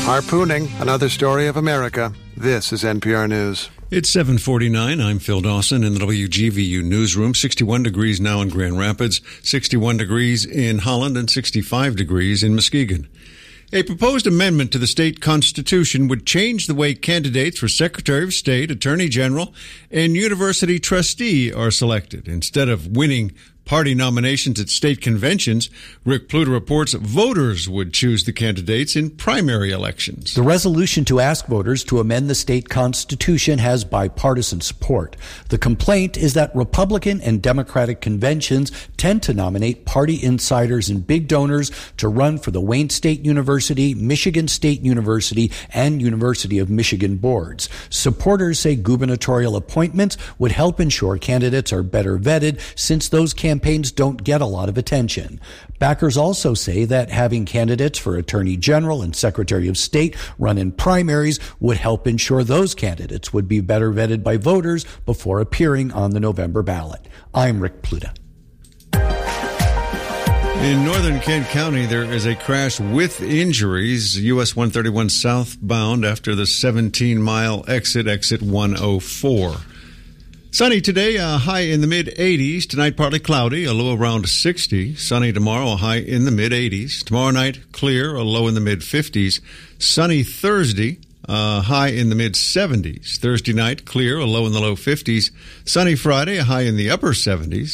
Harpooning, another story of America. This is NPR News. It's 7:49. I'm Phil Dawson in the WGVU newsroom. 61 degrees now in Grand Rapids, 61 degrees in Holland, and 65 degrees in Muskegon. A proposed amendment to the state constitution would change the way candidates for Secretary of State, Attorney General, and university trustee are selected. Instead of winning party nominations at state conventions, Rick Pluta reports voters would choose the candidates in primary elections. The resolution to ask voters to amend the state constitution has bipartisan support. The complaint is that Republican and Democratic conventions tend to nominate party insiders and big donors to run for the Wayne State University, Michigan State University, and University of Michigan boards. Supporters say gubernatorial appointments would help ensure candidates are better vetted, since those campaigns don't get a lot of attention. Backers also say that having candidates for Attorney General and Secretary of State run in primaries would help ensure those candidates would be better vetted by voters before appearing on the November ballot. I'm Rick Pluta. In northern Kent County, there is a crash with injuries. US 131 southbound after the 17-mile exit 104. Sunny today, a high in the mid-80s. Tonight, partly cloudy, a low around 60. Sunny tomorrow, a high in the mid-80s. Tomorrow night, clear, a low in the mid-50s. Sunny Thursday, a high in the mid-70s. Thursday night, clear, a low in the low 50s. Sunny Friday, a high in the upper 70s.